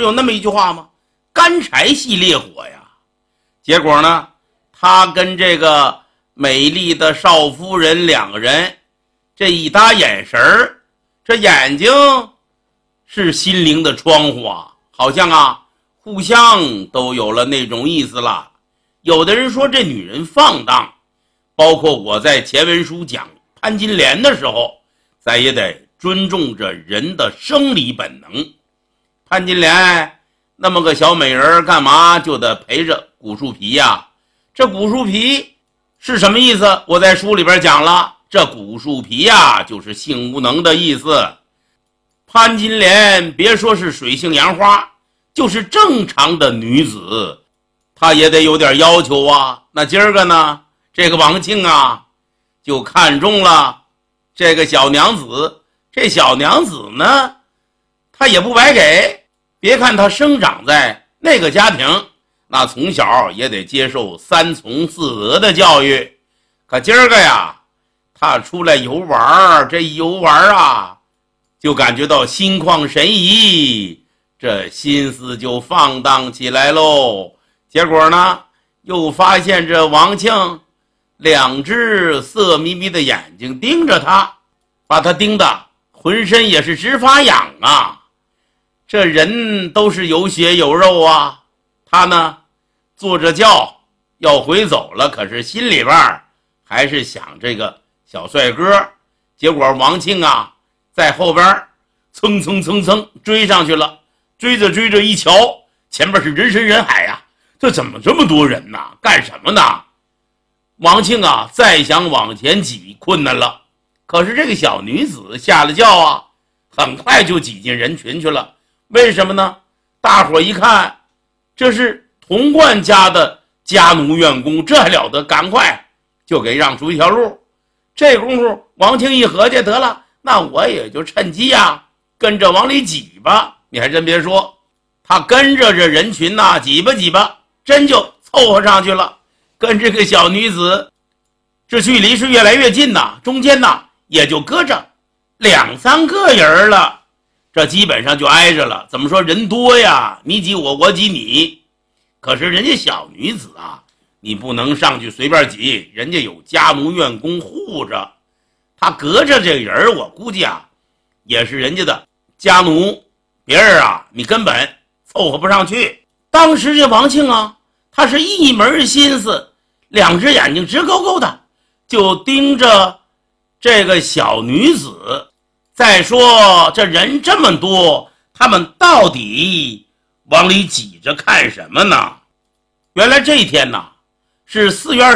有那么一句话吗？干柴系烈火呀。结果呢，他跟这个美丽的少夫人两个人这一搭眼神儿，这眼睛是心灵的窗户啊，好像啊互相都有了那种意思了。有的人说这女人放荡，包括我在前文书讲潘金莲的时候，咱也得尊重着人的生理本能。潘金莲那么个小美人干嘛就得陪着古树皮呀？这古树皮是什么意思？我在书里边讲了，这古树皮呀就是性无能的意思。潘金莲别说是水性杨花，就是正常的女子她也得有点要求啊。那今儿个呢，这个王庆啊就看中了这个小娘子。这小娘子呢，她也不白给。别看她生长在那个家庭，那从小也得接受三从四德的教育。可今儿个呀，她出来游玩，这一游玩啊，就感觉到心旷神怡，这心思就放荡起来喽。结果呢，又发现这王庆两只色眯眯的眼睛盯着他，把他盯得浑身也是直发痒啊。这人都是有血有肉啊，他呢坐着轿要回走了，可是心里边还是想这个小帅哥。结果王庆啊在后边蹭蹭蹭蹭追上去了，追着追着一瞧，前边是人山人海啊，这怎么这么多人呢？干什么呢？王庆啊再想往前挤困难了，可是这个小女子下了轿啊，很快就挤进人群去了。为什么呢？大伙一看这是童贯家的家奴院工，这还了得，赶快就给让出一条路。这功夫王庆一合计，得了，那我也就趁机啊跟着往里挤吧。你还真别说，他跟着这人群呐挤吧挤吧，真就凑合上去了，跟这个小女子这距离是越来越近呐，中间呐也就搁着两三个人了，这基本上就挨着了。怎么说，人多呀，你挤我，我挤你。可是人家小女子啊，你不能上去随便挤，人家有家奴院工护着，他隔着这人，我估计啊也是人家的家奴，别人啊你根本凑合不上去。当时这王庆啊，他是一门心思，两只眼睛直勾勾的就盯着这个小女子。再说这人这么多，他们到底往里挤着看什么呢？原来这一天呢是4月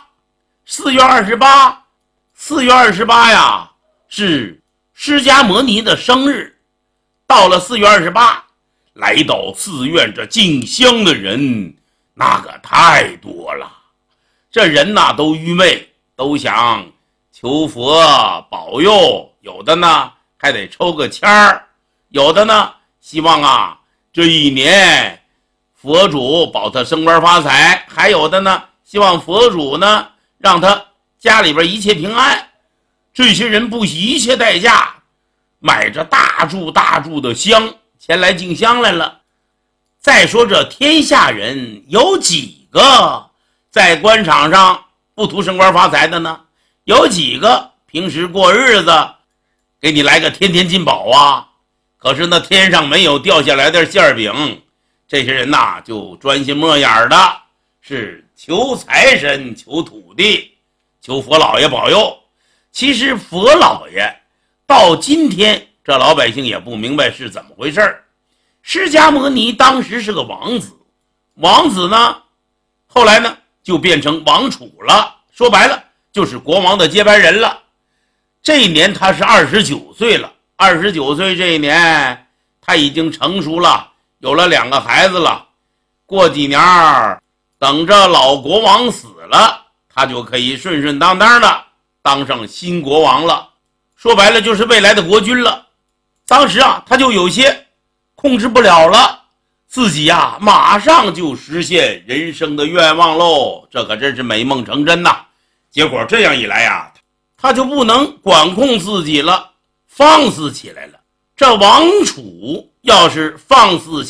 28呀，是释迦摩尼的生日。到了4月28，来到寺院这进香的人那个太多了。这人呐都愚昧，都想求佛保佑，有的呢还得抽个签儿，有的呢希望啊这一年佛主保他升官发财，还有的呢希望佛主呢让他家里边一切平安。这些人不惜一切代价买着大柱的香前来进香来了。再说这天下人有几个在官场上不图升官发财的呢？有几个平时过日子给你来个天天进宝啊？可是那天上没有掉下来的馅饼，这些人呐就专心摸眼的是求财神、求土地、求佛老爷保佑。其实佛老爷到今天这老百姓也不明白是怎么回事。释迦牟尼当时是个王子，王子呢后来呢就变成王储了，说白了就是国王的接班人了。这一年他是29岁了，29岁这一年他已经成熟了，有了2个孩子了。过几年等着老国王死了，他就可以顺顺当当的当上新国王了，说白了就是未来的国君了。当时啊他就有些控制不了了，自己啊马上就实现人生的愿望喽，这可真是美梦成真呐。结果这样一来啊，他就不能管控自己了，放肆起来了。这王储要是放肆